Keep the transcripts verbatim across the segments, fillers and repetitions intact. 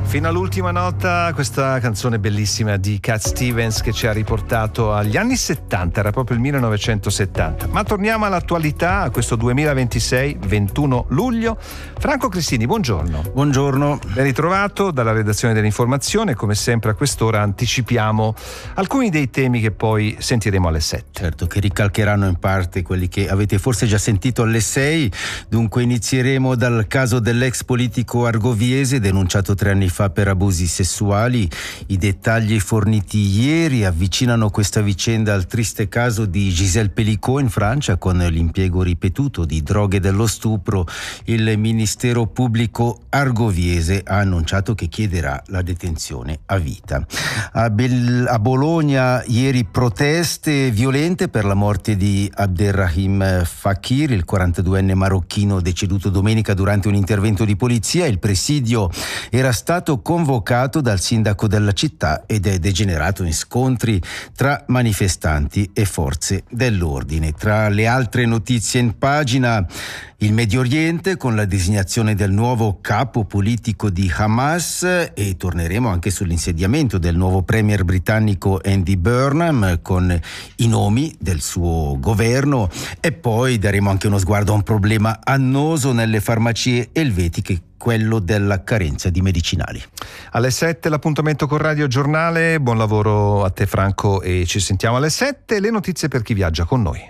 Fino all'ultima nota, questa canzone bellissima di Cat Stevens che ci ha riportato agli anni settanta, era proprio il millenovecentosettanta. Ma torniamo all'attualità, a questo duemilaventisei, ventuno luglio. Franco Cristini, buongiorno. Buongiorno. Ben ritrovato dalla redazione dell'informazione. Come sempre a quest'ora anticipiamo alcuni dei temi che poi sentiremo alle sette. Certo, che ricalcheranno in parte quelli che avete forse già sentito alle sei. Dunque inizieremo dal caso dell'ex politico argoviese denunciato tre anni fa per abusi sessuali. I dettagli forniti ieri avvicinano questa vicenda al triste caso di Gisèle Pelicot in Francia, con l'impiego ripetuto di droghe dello stupro. Il Ministero Pubblico argoviese ha annunciato che chiederà la detenzione a vita. A, Bel- a Bologna ieri proteste violente per la morte di Abderrahim Fakir, il quarantaduenne marocchino deceduto domenica durante un intervento di polizia. Il presidio era stato convocato dal sindaco della città ed è degenerato in scontri tra manifestanti e forze dell'ordine. Tra le altre notizie in pagina, il Medio Oriente con la designazione del nuovo capo politico di Hamas, e torneremo anche sull'insediamento del nuovo premier britannico Andy Burnham con i nomi del suo governo, e poi daremo anche uno sguardo a un problema annoso nelle farmacie elvetiche, quello della carenza di medicinali. Alle sette l'appuntamento con Radio Giornale. Buon lavoro a te Franco e ci sentiamo alle sette. Le notizie per chi viaggia con noi.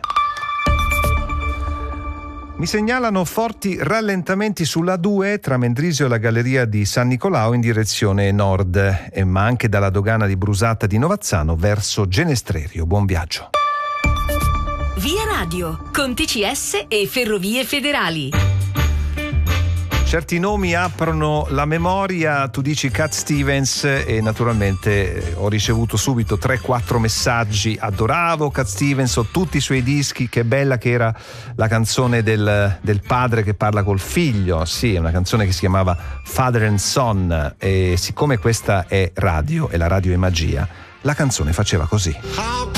Mi segnalano forti rallentamenti sulla due tra Mendrisio e la galleria di San Nicolao in direzione nord, eh, ma anche dalla dogana di Brusata di Novazzano verso Genestrerio. Buon viaggio. Via Radio, con T C S e Ferrovie Federali. Certi nomi aprono la memoria, tu dici Cat Stevens e naturalmente ho ricevuto subito tre quattro messaggi. Adoravo Cat Stevens, ho tutti i suoi dischi, che bella che era la canzone del, del padre che parla col figlio. Sì, è una canzone che si chiamava Father and Son, e siccome questa è radio e la radio è magia, la canzone faceva così.